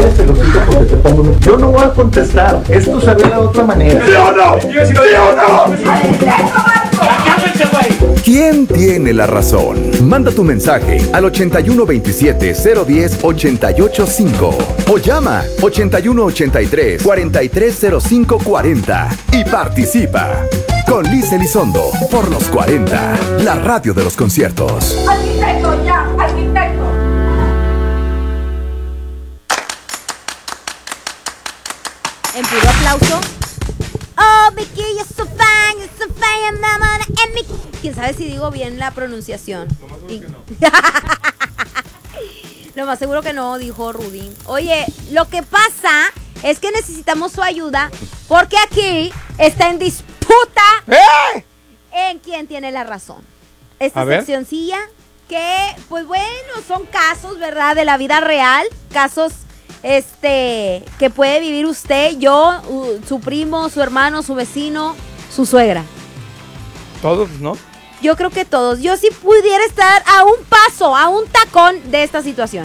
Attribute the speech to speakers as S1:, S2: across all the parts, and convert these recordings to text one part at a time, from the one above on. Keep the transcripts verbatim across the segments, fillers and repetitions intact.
S1: cállate los hijos porque te pongo. Yo no voy a contestar. Esto se ve de otra manera.
S2: ¡Sí o no! ¡Sí o no!
S3: ¿Quién tiene la razón? Manda tu mensaje al ochenta y uno veintisiete cero diez ochenta y ocho cinco o llama ochenta y uno ochenta y tres cuarenta y tres cero cinco cuarenta y participa con Liz Elizondo por los cuarenta, la radio de los conciertos.
S4: ¡Arquitecto, ya! ¡Arquitecto!
S5: En puro aplauso. Oh, Vicky, you're so fine, you're so fine, mama, and Mickey. ¿Quién sabe si digo bien la pronunciación?
S2: Lo más seguro que no.
S5: Lo más seguro que no, dijo Rudy. Oye, lo que pasa es que necesitamos su ayuda porque aquí está en disputa
S2: ¡Eh!
S5: en quién tiene la razón. Esta
S2: A ver.
S5: seccioncilla que, pues bueno, son casos, ¿verdad? De la vida real, casos este que puede vivir usted, yo, uh, su primo, su hermano, su vecino, su suegra.
S2: Todos, ¿no?
S5: Yo creo que todos. Yo sí pudiera estar a un paso, a un tacón de esta situación.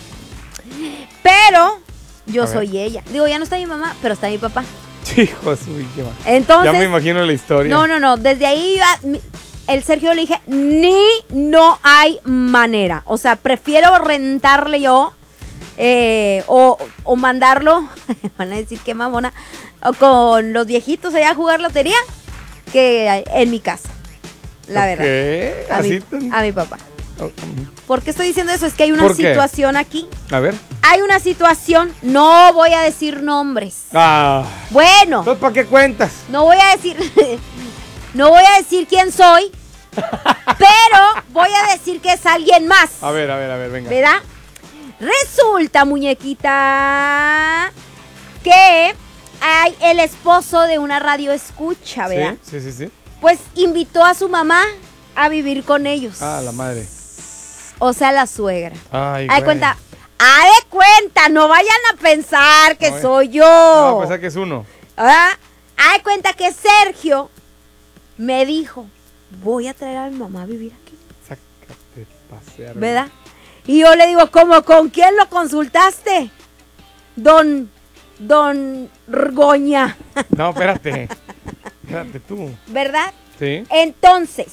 S5: Pero yo
S2: A ver.
S5: soy ella. Digo, ya no está mi mamá, pero está mi papá.
S2: Hijo de su hija.
S5: Entonces,
S2: Ya me imagino la historia.
S5: no, no, no. Desde ahí ya, mi- el Sergio le dije, ni no hay manera. O sea, prefiero rentarle yo eh, o, o mandarlo, van a decir que mamona, o con los viejitos allá a jugar lotería, que en mi casa. La verdad.
S2: ¿Qué?
S5: A
S2: ¿Así
S5: mi,
S2: tan-
S5: a mi papá.
S2: Oh,
S5: ¿Por qué estoy diciendo eso? Es que hay una
S2: ¿Por qué?
S5: situación aquí.
S2: A ver.
S5: Hay una situación, no voy a decir nombres.
S2: Ah.
S5: Bueno,
S2: Entonces, ¿para qué cuentas?
S5: no voy a decir, no voy a decir quién soy, pero voy a decir que es alguien más.
S2: A ver, a ver, a ver, venga.
S5: ¿Verdad? Resulta, muñequita, que hay el esposo de una radio escucha, ¿verdad?
S2: Sí, sí, sí, sí.
S5: Pues invitó a su mamá a vivir con ellos.
S2: Ah, la madre.
S5: O sea, la suegra.
S2: Ay,
S5: Haz de
S2: güey.
S5: cuenta, haz de cuenta, no vayan a pensar que
S2: No, eh.
S5: soy yo.
S2: No, pues que es uno.
S5: ¿Ah? Haz de cuenta que Sergio me dijo, voy a traer a mi mamá a vivir aquí,
S2: Sácate pasear.
S5: ¿verdad? Y yo le digo, ¿cómo, con quién lo consultaste? Don, don Rgoña,
S2: No, espérate. Espérate tú.
S5: ¿verdad?
S2: Sí.
S5: Entonces,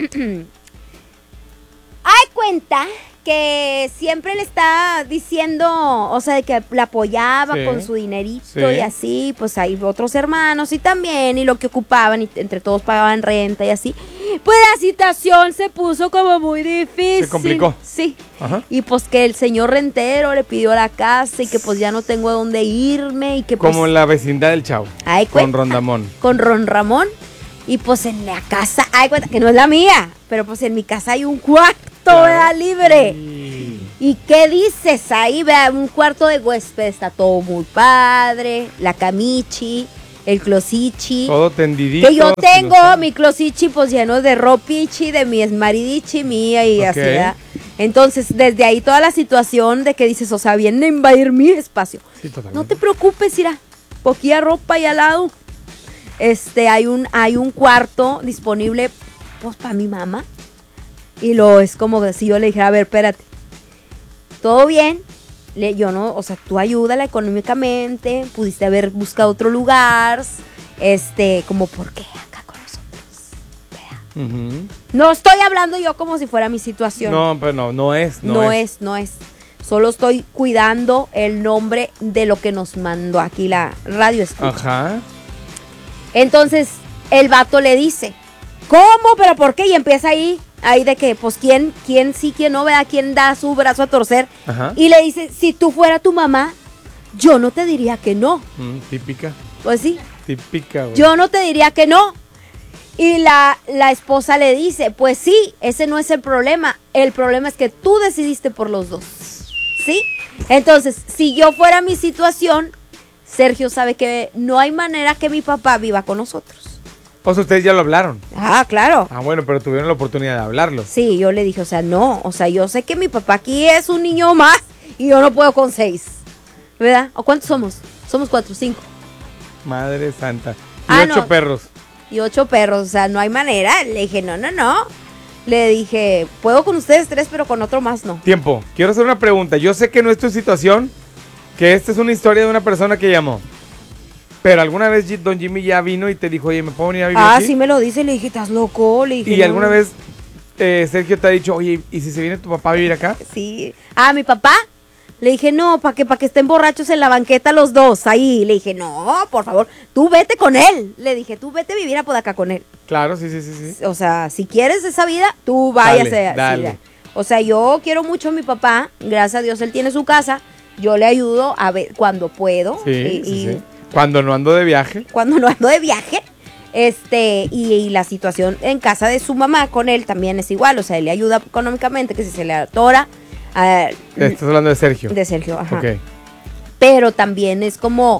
S5: hay cuenta que siempre le está diciendo, o sea, de que la apoyaba
S2: Sí.
S5: con su dinerito
S2: Sí.
S5: y así, pues hay otros hermanos y también, y lo que ocupaban, y entre todos pagaban renta y así. Pues la situación se puso como muy difícil.
S2: Se complicó.
S5: Sí.
S2: Ajá.
S5: Y pues que el señor rentero le pidió la casa y que pues ya no tengo a dónde irme y que pues...
S2: Como en la vecindad del Chavo.
S5: Ay,
S2: Con
S5: cuenta.
S2: Rondamón.
S5: Con Ron Ramón. Y pues en la casa, ay, cuenta que no es la mía, pero pues en mi casa hay un cuarto, ¿verdad? Libre.
S2: Sí.
S5: ¿Y qué dices ahí? Vea, un cuarto de huésped, está todo muy padre, la camichi, el closichi.
S2: Todo tendidito.
S5: Que yo tengo
S2: ilustrado.
S5: mi closichi pues lleno de ropichi, de mi esmaridichi mía y
S2: Ok.
S5: así, ¿verdad? Entonces, desde ahí toda la situación de que dices, o sea, vienen a invadir mi espacio.
S2: Sí, totalmente.
S5: No te preocupes, Ira, poquilla ropa ahí al lado. Este, hay un, hay un cuarto disponible, pues, para mi mamá. Y lo es como que si yo le dijera, a ver, espérate, todo bien, le, yo no, o sea, tú ayúdala económicamente, pudiste haber buscado otro lugar, este, como, ¿por qué acá con nosotros? Vea.
S2: Ujú.
S5: No estoy hablando yo como si fuera mi situación.
S2: No, pero no, no es. No,
S5: No,
S2: es.
S5: es, no es. Solo estoy cuidando el nombre de lo que nos mandó aquí la radio escucha.
S2: Ajá.
S5: Entonces, el vato le dice, ¿cómo? ¿Pero por qué? Y empieza ahí, ahí de que, pues, ¿quién, quién sí, quién no, vea, quién da su brazo a torcer?
S2: Ajá.
S5: Y le dice, si tú fuera tu mamá, yo no te diría que no.
S2: Mm, típica.
S5: Pues sí,
S2: Típica, güey.
S5: yo no te diría que no. Y la, la esposa le dice, pues sí, ese no es el problema. El problema es que tú decidiste por los dos. ¿Sí? Entonces, si yo fuera mi situación, Sergio sabe que no hay manera que mi papá viva con nosotros.
S2: O sea, ustedes ya lo hablaron.
S5: Ah, claro.
S2: Ah, bueno, pero tuvieron la oportunidad de hablarlo.
S5: Sí, yo le dije, o sea, no, o sea, yo sé que mi papá aquí es un niño más y yo no puedo con seis. ¿Verdad? ¿O cuántos somos? Somos cuatro, cinco.
S2: Madre santa. Y
S5: Ah,
S2: ocho
S5: no.
S2: perros.
S5: Y ocho perros, o sea, no hay manera. Le dije, no, no, no. Le dije, puedo con ustedes tres, pero con otro más no.
S2: Tiempo. Quiero hacer una pregunta. Yo sé que no es tu situación, que esta es una historia de una persona que llamó. Pero alguna vez Ji- Don Jimmy ya vino y te dijo, oye, ¿me puedo venir a vivir
S5: Ah,
S2: aquí?
S5: sí me lo dice, le dije, ¿estás loco? Le dije,
S2: Y
S5: no.
S2: alguna vez eh, Sergio te ha dicho, oye, ¿y si se viene tu papá a vivir acá?
S5: Sí. Ah, ¿mi papá? Le dije, no, para que, para que estén borrachos en la banqueta los dos, ahí. Le dije, no, por favor, tú vete con él. Le dije, tú vete a vivir a Podaca con él.
S2: Claro, sí, sí, sí, sí.
S5: O sea, si quieres esa vida, tú váyase.
S2: Dale,
S5: así,
S2: dale.
S5: ya. O sea, yo quiero mucho a mi papá, gracias a Dios él tiene su casa, yo le ayudo a ver cuando puedo.
S2: Sí,
S5: y,
S2: sí,
S5: y
S2: sí. Cuando no ando de viaje.
S5: cuando no ando de viaje. Este, y, y la situación en casa de su mamá con él también es igual. O sea, él le ayuda económicamente, que si se le atora. ah,
S2: Estás hablando de Sergio.
S5: de Sergio, ajá.
S2: Ok.
S5: Pero también es como,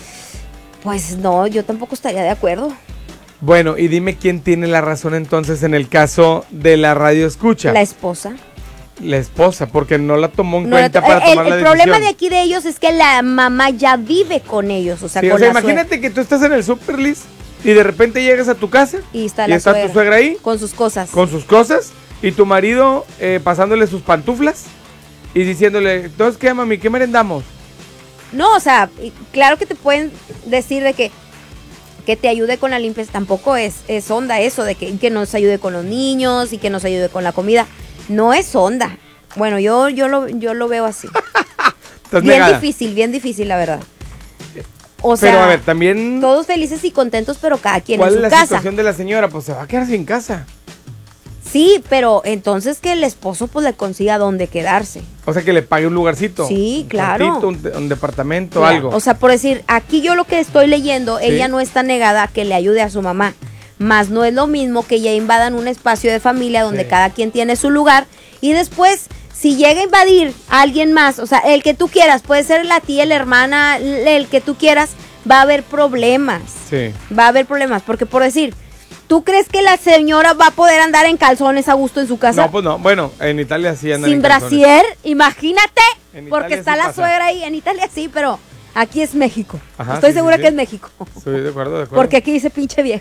S5: pues no, yo tampoco estaría de acuerdo.
S2: Bueno, y dime quién tiene la razón entonces en el caso de la radio escucha.
S5: La esposa.
S2: La esposa, porque no la tomó en
S5: No,
S2: cuenta
S5: el,
S2: para
S5: el-
S2: tomar
S5: el
S2: la
S5: problema
S2: decisión.
S5: de aquí de ellos es que la mamá ya vive con ellos, o sea,
S2: Sí,
S5: con
S2: o sea,
S5: la suegra.
S2: imagínate que tú estás en el super list y de repente llegas a tu casa
S5: Y está
S2: y
S5: la
S2: está
S5: suegra,
S2: tu suegra ahí
S5: con sus cosas.
S2: con sus cosas y tu marido eh, pasándole sus pantuflas y diciéndole, entonces, ¿qué, mami? ¿Qué merendamos?
S5: No, o sea, y claro que te pueden decir de que que te ayude con la limpieza, tampoco es, es onda eso, de que, que nos ayude con los niños y que nos ayude con la comida. No es onda. Bueno, yo, yo, lo, yo lo veo así.
S2: Estás
S5: Bien
S2: negada.
S5: difícil, bien difícil, la verdad. O sea,
S2: Pero a ver, también,
S5: todos felices y contentos, pero cada quien
S2: ¿cuál
S5: en
S2: es
S5: su
S2: la
S5: casa.
S2: situación de la señora? Pues se va a quedar sin casa.
S5: Sí, pero entonces que el esposo pues le consiga dónde quedarse.
S2: O sea, que le pague un lugarcito.
S5: Sí,
S2: un
S5: claro.
S2: cuartito, un, de- un departamento,
S5: Mira,
S2: algo.
S5: O sea, por decir, aquí yo lo que estoy leyendo,
S2: Sí.
S5: ella no está negada a que le ayude a su mamá. Más no es lo mismo que ya invadan un espacio de familia donde
S2: Sí.
S5: cada quien tiene su lugar y después, si llega a invadir a alguien más, o sea, el que tú quieras, puede ser la tía, la hermana, el que tú quieras, va a haber problemas.
S2: Sí.
S5: Va a haber problemas, porque por decir, ¿tú crees que la señora va a poder andar en calzones a gusto en su casa?
S2: No, pues no. Bueno, en Italia sí andan
S5: Sin
S2: en calzones.
S5: brasier, imagínate,
S2: En
S5: porque
S2: Italia
S5: está
S2: sí
S5: la
S2: pasa.
S5: suegra ahí, en Italia sí, pero aquí es México.
S2: Ajá,
S5: Estoy
S2: sí,
S5: segura
S2: sí,
S5: que
S2: sí.
S5: es México.
S2: Estoy de acuerdo, de acuerdo.
S5: Porque aquí dice pinche vieja.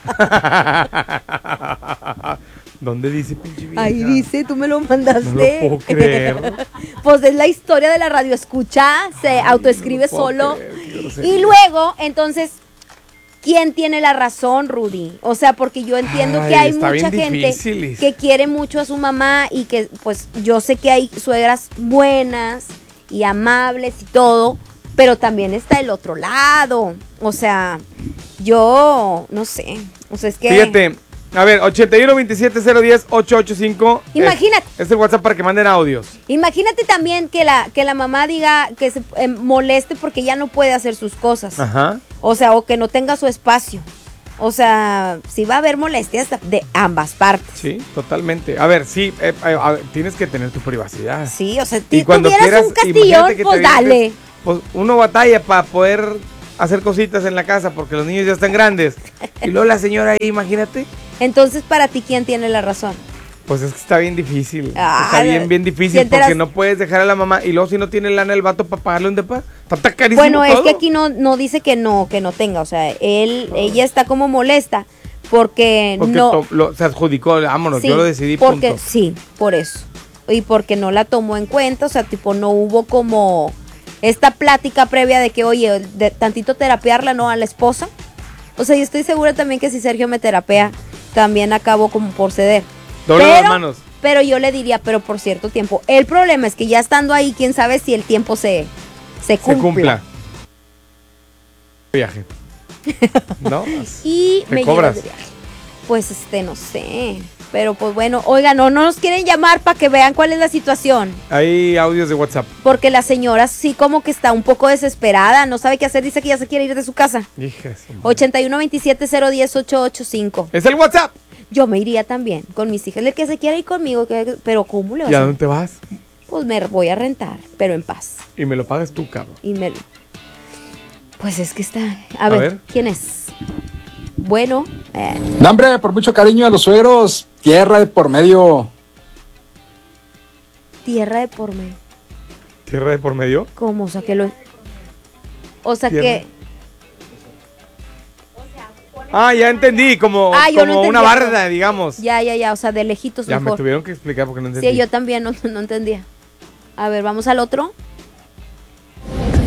S2: ¿Dónde dice pinche vieja?
S5: Ahí dice, tú me lo mandaste.
S2: No lo puedo creer.
S5: Pues es la historia de la radio escucha, se
S2: Ay,
S5: autoescribe
S2: no lo puedo
S5: solo.
S2: creer, qué grosería.
S5: Y luego, entonces, ¿quién tiene la razón, Rudy? O sea, porque yo entiendo
S2: Ay,
S5: que hay
S2: está
S5: mucha
S2: bien
S5: gente
S2: difícil.
S5: que quiere mucho a su mamá y que, pues, yo sé que hay suegras buenas y amables y todo, pero también está el otro lado. O sea, yo no sé. O sea, es que...
S2: Fíjate, a ver, ochenta y uno veintisiete cero diez ocho ocho cinco.
S5: Imagínate.
S2: Es, es el WhatsApp para que manden audios.
S5: Imagínate también que la, que la mamá diga que se eh, moleste porque ya no puede hacer sus cosas.
S2: Ajá.
S5: O sea, o que no tenga su espacio. O sea, sí va a haber molestias de ambas partes.
S2: Sí, totalmente. A ver, sí, eh, eh, a ver, tienes que tener tu privacidad.
S5: Sí, o sea,
S2: Y
S5: si
S2: cuando
S5: tuvieras
S2: quieras,
S5: un castillón,
S2: imagínate que te
S5: pues
S2: avientes,
S5: dale.
S2: Pues uno batalla para poder hacer cositas en la casa porque los niños ya están grandes. Y luego la señora ahí, imagínate.
S5: Entonces, para ti, ¿quién tiene la razón?
S2: Pues es que está bien difícil.
S5: Ah,
S2: está bien, bien difícil
S5: si enteras-
S2: porque no puedes dejar a la mamá y luego si no tiene lana el vato para pagarle un depa. Está carísimo
S5: Bueno, es
S2: todo.
S5: que aquí no, no dice que no, que no tenga. O sea, él, ella está como molesta porque,
S2: Porque
S5: no.
S2: to- lo- se adjudicó, vámonos,
S5: Sí,
S2: yo lo decidí,
S5: porque
S2: punto.
S5: sí, por eso. Y porque no la tomó en cuenta, o sea, tipo no hubo como esta plática previa de que, oye, de tantito terapearla, ¿no? A la esposa. O sea, yo estoy segura también que si Sergio me terapea, también acabo como por ceder.
S2: Dobla
S5: pero,
S2: las manos.
S5: pero yo le diría, pero por cierto tiempo. El problema es que ya estando ahí, quién sabe si el tiempo se, se
S2: Se
S5: cumpla.
S2: cumpla. Viaje. ¿No?
S5: Y
S2: ¿Te
S5: me
S2: cobras?
S5: llevas de viaje. Pues este, no sé. Pero pues bueno, oigan, no, no nos quieren llamar para que vean cuál es la situación.
S2: Hay audios de WhatsApp.
S5: Porque la señora sí como que está un poco desesperada, no sabe qué hacer, dice que ya se quiere ir de su casa.
S2: Hija de su madre.
S5: ochenta y uno veintisiete cero diez ocho ocho cinco.
S2: Es el WhatsApp.
S5: Yo me iría también con mis hijas, el que se quiera ir conmigo, que- pero ¿cómo le vas
S2: ¿Y a
S5: a
S2: dónde te vas?
S5: Pues me voy a rentar, pero en paz.
S2: Y me lo pagas tú, cabrón.
S5: Y me... Pues es que está... A,
S2: A
S5: ver,
S2: ver.
S5: ¿quién es? Bueno, eh,
S6: No, hombre, por mucho cariño a los suegros, tierra de por medio.
S5: tierra de por medio.
S2: ¿Tierra de por medio?
S5: ¿Cómo? O sea, que lo... O sea,
S2: Tierra.
S5: que...
S2: Ah, ya entendí, como,
S5: Ah, yo no
S2: como una
S5: entendía.
S2: barda, digamos.
S5: Ya, ya, ya, o sea, de lejitos
S2: Ya me
S5: mejor.
S2: tuvieron que explicar porque no entendí.
S5: Sí, yo también no, no entendía. A ver, vamos al otro.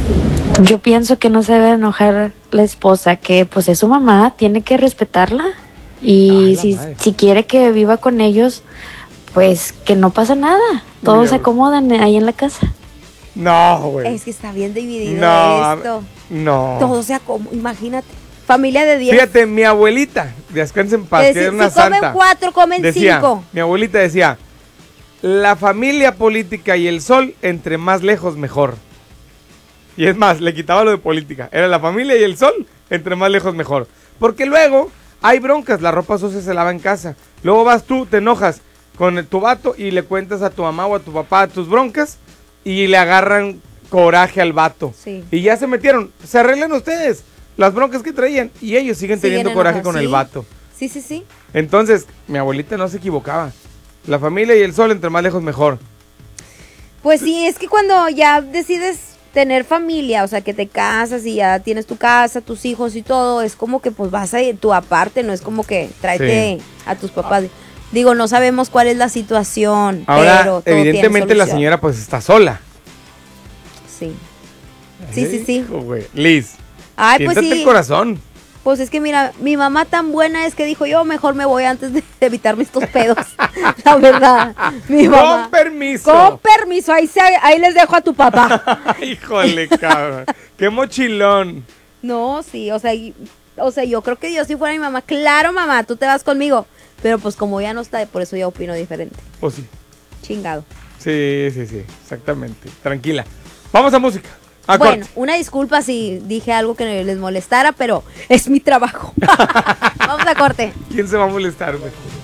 S7: Yo pienso que no se debe enojar la esposa, que pues es su mamá, tiene que respetarla. Y
S2: Ay, la
S7: si,
S2: madre.
S7: si quiere que viva con ellos, pues que no pasa nada. Todos se acomodan ahí en la casa.
S2: No, güey.
S5: Es que está bien dividido
S2: No,
S5: esto.
S2: no.
S5: Todo se acomoda, imagínate. Familia de diez.
S2: Fíjate, mi abuelita, descansa en paz,
S5: Que
S2: que
S5: si-
S2: era una
S5: si comen
S2: santa.
S5: cuatro, comen
S2: decía,
S5: cinco.
S2: Mi abuelita decía, la familia política y el sol, entre más lejos, mejor. Y es más, le quitaba lo de política. Era la familia y el sol, entre más lejos, mejor. Porque luego hay broncas, la ropa sucia se lava en casa. Luego vas tú, te enojas con tu vato y le cuentas a tu mamá o a tu papá tus broncas y le agarran coraje al vato.
S5: Sí.
S2: Y ya se metieron, se arreglan ustedes las broncas que traían y ellos siguen,
S5: Siguen
S2: teniendo coraje
S5: enojados,
S2: con el
S5: sí.
S2: vato.
S5: Sí, sí, sí.
S2: Entonces, mi abuelita no se equivocaba. La familia y el sol, entre más lejos, mejor.
S5: Pues sí, es que cuando ya decides tener familia, o sea, que te casas y ya tienes tu casa, tus hijos y todo, es como que pues vas a ir tú aparte, no es como que tráete
S2: Sí.
S5: a tus papás. Digo, no sabemos cuál es la situación,
S2: Ahora,
S5: pero todo tiene
S2: evidentemente, la
S5: solución.
S2: señora pues está sola.
S5: Sí. Sí, sí, sí.
S2: Hijo, güey. Liz,
S5: Ay, pues
S2: siéntate
S5: sí.
S2: el corazón.
S5: Pues es que mira, mi mamá tan buena es que dijo, yo mejor me voy antes de evitarme estos pedos. La verdad, mi mamá.
S2: Con permiso.
S5: Con permiso, ahí, se, ahí les dejo a tu papá.
S2: Híjole, cabrón. Qué mochilón.
S5: No, sí, o sea, y- o sea, yo creo que yo si fuera mi mamá, claro mamá, tú te vas conmigo. Pero pues como ya no está, por eso ya opino diferente.
S2: Pues sí.
S5: Chingado.
S2: Sí, sí, sí. Exactamente. Tranquila. Vamos a música. A
S5: Bueno,
S2: corte.
S5: una disculpa si dije algo que les molestara, pero es mi trabajo. Vamos a corte.
S2: ¿Quién se va a molestar, güey?